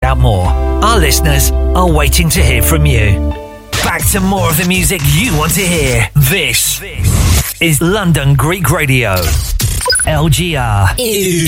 out more. Our listeners are waiting to hear from you. Back to more of the music you want to hear. This is London Greek Radio. LGR.